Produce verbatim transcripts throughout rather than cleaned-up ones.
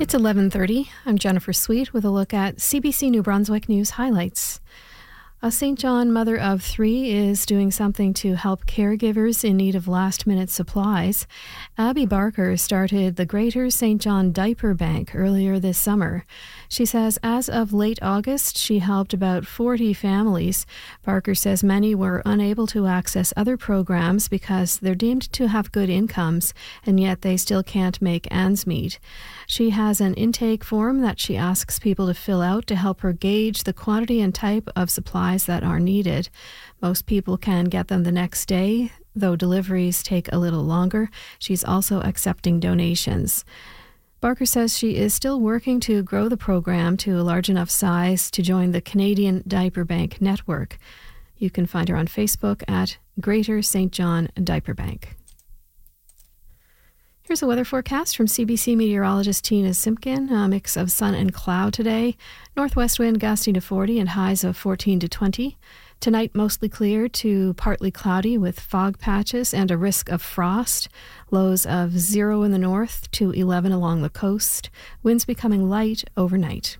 It's eleven thirty. I'm Jennifer Sweet with a look at C B C New Brunswick News highlights. A Saint John mother of three is doing something to help caregivers in need of last-minute supplies. Abby Barker started the Greater Saint John Diaper Bank earlier this summer. She says as of late August, she helped about forty families. Barker says many were unable to access other programs because they're deemed to have good incomes, and yet they still can't make ends meet. She has an intake form that she asks people to fill out to help her gauge the quantity and type of supplies that are needed. Most people can get them the next day, though deliveries take a little longer. She's also accepting donations. Barker says she is still working to grow the program to a large enough size to join the Canadian Diaper Bank network. You can find her on Facebook at Greater Saint John Diaper Bank. Here's a weather forecast from C B C meteorologist Tina Simpkin. A mix of sun and cloud today. Northwest wind gusting to forty and highs of fourteen to twenty. Tonight, mostly clear to partly cloudy with fog patches and a risk of frost. Lows of zero in the north to eleven along the coast. Winds becoming light overnight.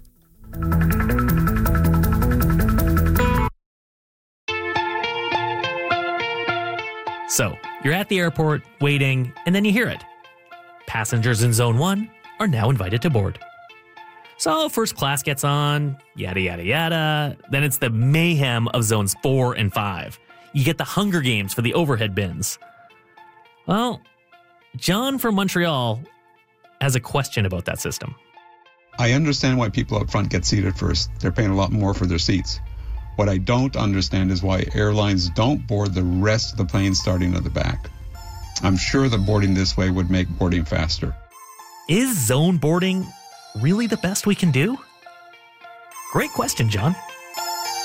So, you're at the airport, waiting, and then you hear it. Passengers in Zone one are now invited to board. So first class gets on, yada, yada, yada. Then it's the mayhem of Zones four and five. You get the Hunger Games for the overhead bins. Well, John from Montreal has a question about that system. I understand why people up front get seated first. They're paying a lot more for their seats. What I don't understand is why airlines don't board the rest of the plane starting at the back. I'm sure that boarding this way would make boarding faster. Is zone boarding really the best we can do? Great question, John.